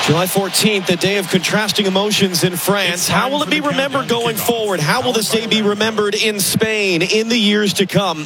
July 14th, the day of contrasting emotions in France. How will it be remembered going forward? How will this day be remembered in Spain in the years to come?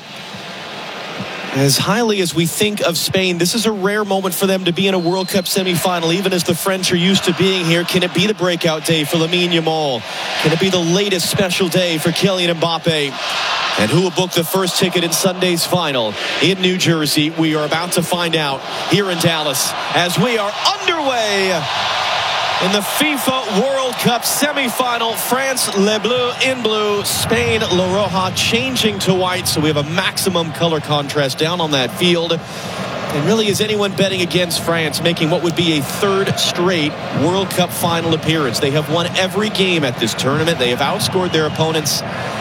As highly as we think of Spain, this is a rare moment for them to be in a World Cup semifinal, even as the French are used to being here. Can it be the breakout day for Lamine Yamal? Can it be the latest special day for Kylian Mbappe? And who will book the first ticket in Sunday's final in New Jersey? We are about to find out here in Dallas as we are underway in the FIFA World Cup semifinal. France, Les Bleus in blue. Spain, La Roja changing to white. So we have a maximum color contrast down on that field. And really, is anyone betting against France making what would be a third straight World Cup final appearance? They have won every game at this tournament. They have outscored their opponents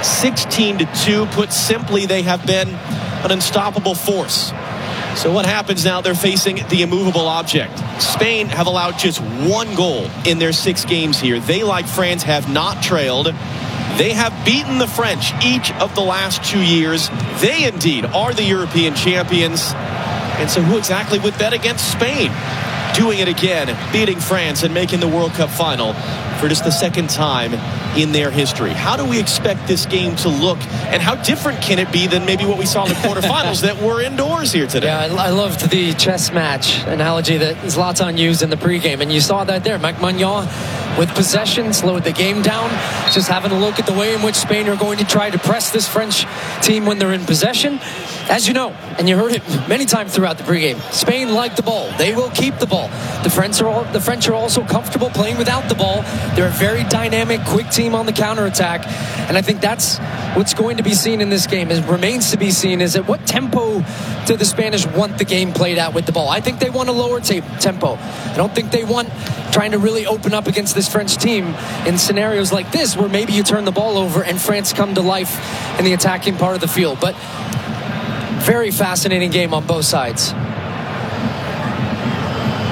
16-2. Put simply, they have been an unstoppable force. So what happens now? They're facing the immovable object. Spain have allowed just one goal in their 6 games here. They, like France, have not trailed. They have beaten the French each of the last 2 years. They indeed are the European champions. And so who exactly would bet against Spain? Doing it again, beating France and making the World Cup final for just the second time in their history. How do we expect this game to look, and how different can it be than maybe what we saw in the quarterfinals that were indoors here today? Yeah, I loved the chess match analogy that Zlatan used in the pregame, and you saw that there. Mike Maignan with possession slowed the game down, just having a look at the way in which Spain are going to try to press this French team when they're in possession. As you know, and you heard it many times throughout the pregame, Spain like the ball. They will keep the ball. The French are also comfortable playing without the ball. They're a very dynamic, quick team on the counterattack. And I think that's what's going to be seen in this game. It remains to be seen is at what tempo do the Spanish want the game played out with the ball. I think they want a lower tempo. I don't think they want trying to really open up against this French team in scenarios like this where maybe you turn the ball over and France come to life in the attacking part of the field. But very fascinating game on both sides.